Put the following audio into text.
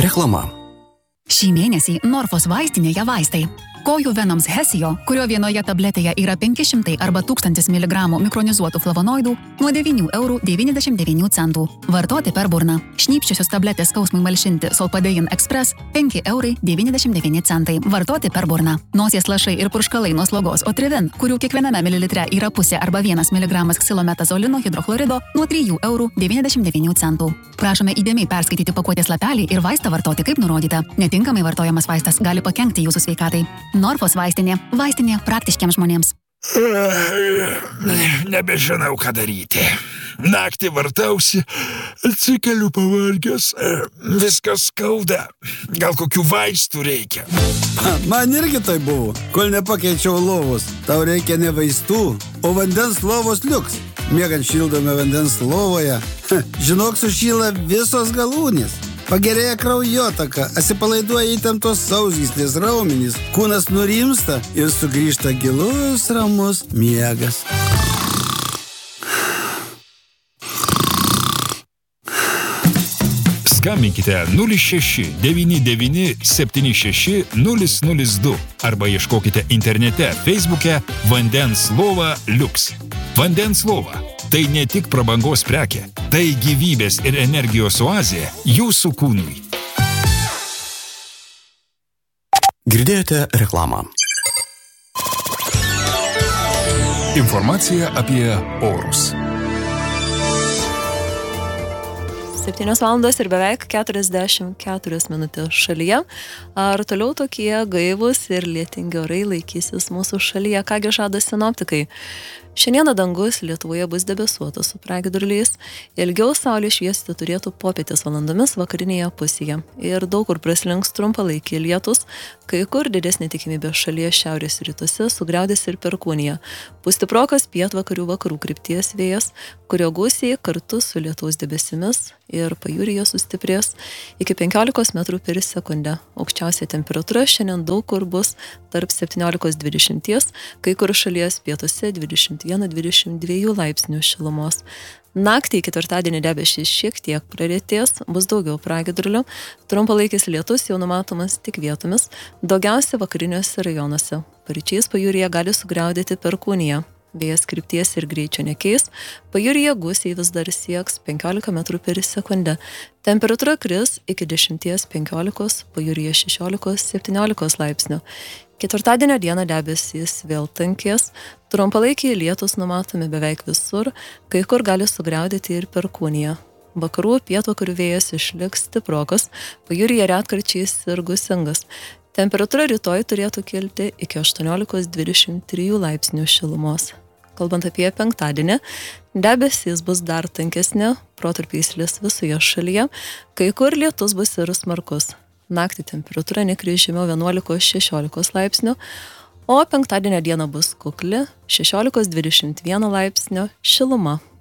Reklama. Šį mėnesį Norfos vaistinėje vaistai. Kojų venoms Hesio, kurio vienoje tabletėje yra 500 arba 1000 mg mikronizuotų flavonoidų, nuo 9,99 €. Vartoti per burną. Šnypščiosios tabletės skausmui malšinti Solpadein Express 5,99 €. Vartoti per burną. Nosies lašai ir purškalai nuo slogos Otrivin, kurių kiekviename mililitre yra pusė arba 1 mg ksilometazolino hidrochlorido, nuo 3,99 €. Prašome įdėmiai perskaityti pakuotės lapelį ir vaistą vartoti kaip nurodyta. Netinkamai vartojamas vaistas gali pakenkti jūsų sveikatai. Norfos vaistinė. Vaistinė praktiškiams žmonėms. Nebežinau, ką daryti. Naktį vartausi, atsikeliu pavargęs, viskas skauda. Gal kokių vaistų reikia? Man irgi tai buvo, kol nepakeičiau lovos. Tau reikia ne vaistų, o vandens lovos liuks. Miegant šildome vandens lovoje, žinok, sušyla visos galūnės. Pagerėja kraujotaka, atsipalaiduoja įtemptos sausgyslės raumenys, kūnas nurimsta ir sugrįžta gilus ramus miegas. Skambinkite 06 99 76 002 arba ieškokite internete Facebook'e Vandens lova Liuks. Vandens lova – tai ne tik prabangos prekė, tai gyvybės ir energijos oazė jūsų kūnui. Girdėjote reklamą. Informacija apie orus. 7 valandos ir beveik 44 minutės šalyje. Ar toliau tokie gaivūs ir lietingi orai laikysis mūsų šalyje? Kągi žada sinoptikai? Šiandieną dangus Lietuvoje bus debesuotas su pragiedruliais. Ilgiau saulė šviesti turėtų popietės valandomis vakarinėje pusėje. Ir daug kur praslinks trumpalaikiai lietus, kai kur didesnė tikimybė šalies šiaurės rytuose sugriaudės ir perkūnija. Pūs stiprokas pietvakarių vakarų krypties vėjas, kurio gūsiai kartu su lietaus debesimis ir pajūryje sustiprės iki 15 metrų per sekundę. Aukščiausia temperatūra šiandien daug kur bus tarp 17-20, kai kur šalies pietuose 21-22 laipsnių šilumos. Naktį ketvirtadienį debesys šiek tiek praretės, bus daugiau pragiedrulių, trumpalaikis lietus jau numatomas tik vietomis, daugiausia vakariniuose rajonuose. Paryčiais pajūryje gali sugriaudėti perkūnija. Vėjas krypties ir greičio nekeis, pajūryje gūsiai vis dar sieks 15 metrų per sekundę. Temperatūra kris iki 10-15, pajūryje 16-17 laipsnių. Ketvirtadienio dieną debesys vėl tankės, trumpalaikiai lietus numatomi beveik visur, kai kur gali sugriaudėti ir perkūnija. Vakarų pietvakarių vėjas išliks stiprokas, pajūryje retkarčiais ir gūsingas. Temperatūra rytoj turėtų kilti iki 18-23 laipsnių šilumos. Kalbant apie penktadienį, debesys bus dar tankesni, protarpiais lis visoje šalyje, kai kur lietus bus ir smarkus. Naktį temperatūra nekris žemiau 11-16 laipsnių, o penktadienio diena bus kukli 16-21 laipsnio šiluma.